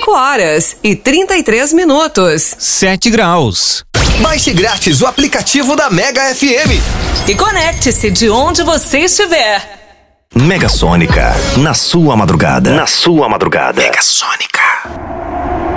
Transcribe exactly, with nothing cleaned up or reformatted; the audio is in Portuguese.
cinco horas e trinta e três minutos. sete graus. Baixe grátis o aplicativo da Mega F M. E conecte-se de onde você estiver. Mega Sônica, na sua madrugada. Na sua madrugada. Mega Sônica.